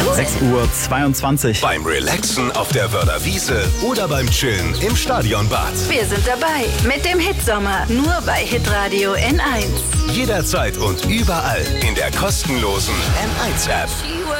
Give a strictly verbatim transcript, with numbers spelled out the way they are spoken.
du? sechs Uhr zweiundzwanzig. Beim Relaxen auf der Wörder Wiese oder beim Chillen im Stadionbad. Wir sind dabei mit dem Hitsommer. Nur bei Hitradio N eins. Jederzeit und überall in der kostenlosen N eins App.